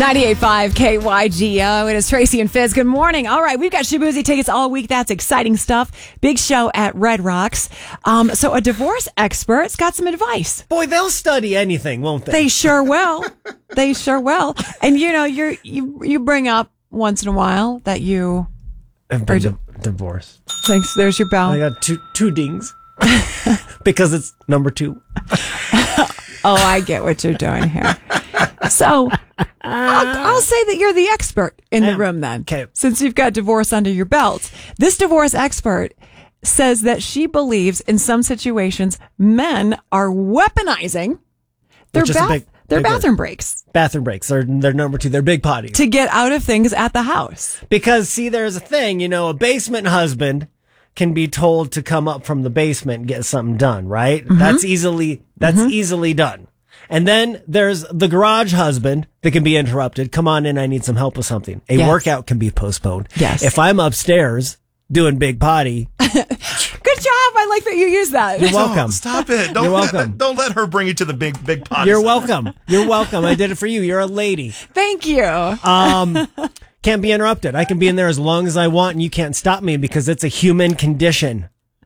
98.5 KYGO. It is Tracy and Fizz. Good morning. All right, we've got Shaboozey tickets all week. That's exciting stuff. Big show at Red Rocks. So a divorce expert's got some advice. Boy, they'll study anything, won't they? They sure will. They sure will. And you bring up once in a while that you I've been divorced. Thanks. There's your bell. I got two dings because it's number 2. Oh, I get what you're doing here. So I'll say that you're the expert in the room then. Okay. Since you've got divorce under your belt. This divorce expert says that she believes in some situations men are weaponizing their bathroom breaks. Bathroom breaks. They're number 2. They're big potties. To get out of things at the house. Because, see, there's a thing, a basement husband can be told to come up from the basement and get something done, right? Mm-hmm. That's easily done. And then there's the garage husband that can be interrupted. Come on in, I need some help with something. A workout can be postponed. Yes. If I'm upstairs doing big potty. Good job. I like that you use that. You're welcome. Stop it. You're welcome. Don't let her bring you to the big potty. You're welcome. You're welcome. I did it for you. You're a lady. Thank you. Can't be interrupted. I can be in there as long as I want and you can't stop me because it's a human condition.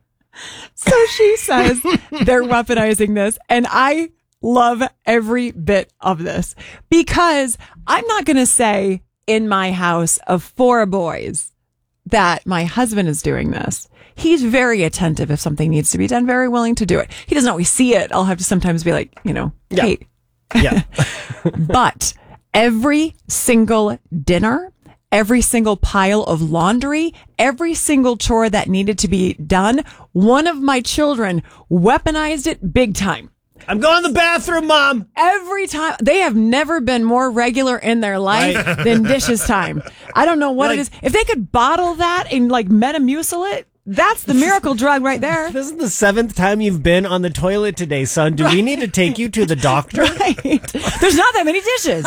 So she says they're weaponizing this, and I love every bit of this because I'm not going to say in my house of 4 boys that my husband is doing this. He's very attentive if something needs to be done, very willing to do it. He doesn't always see it. I'll have to sometimes be like, Kate. Yeah. But every single dinner, every single pile of laundry, every single chore that needed to be done, one of my children weaponized it big time. I'm going to the bathroom, Mom. Every time. They have never been more regular in their life than dishes time. I don't know what it is. If they could bottle that and Metamucil it, that's the miracle drug right there. This is the 7th time you've been on the toilet today, son. Do we need to take you to the doctor? Right. There's not that many dishes.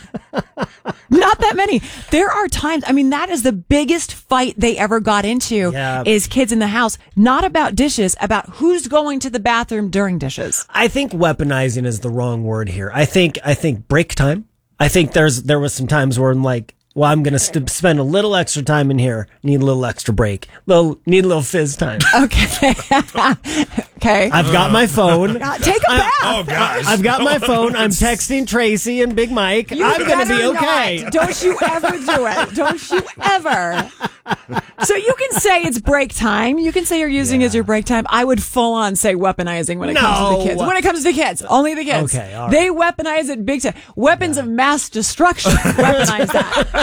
Not that many. There are times, that is the biggest fight they ever got into is kids in the house. Not about dishes, about who's going to the bathroom during dishes. I think weaponizing is the wrong word here. I think break time. I think there was some times where I'm like, well, I'm going to spend a little extra time in here. Need a little extra break. Need a little fizz time. Okay. Okay. I've got my phone. Take a bath. Oh, gosh. I've got my phone. I'm texting Tracy and Big Mike. I'm going to be okay. Not. Don't you ever do it. Don't you ever. So you can say it's break time. You can say you're using it as your break time. I would full on say weaponizing when it comes to the kids. When it comes to the kids. Only the kids. Okay, all right. They weaponize it big time. Weapons of mass destruction weaponize that.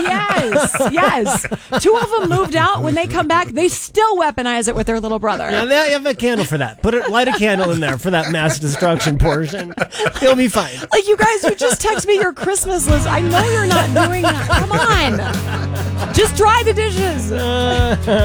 Yes. 2 of them moved out. When they come back, they still weaponize it with their little brother. Now they have a candle for that. Light a candle in there for that mass destruction portion. It'll be fine. You guys, you just text me your Christmas list. I know you're not doing that. Come on. Just dry the dishes.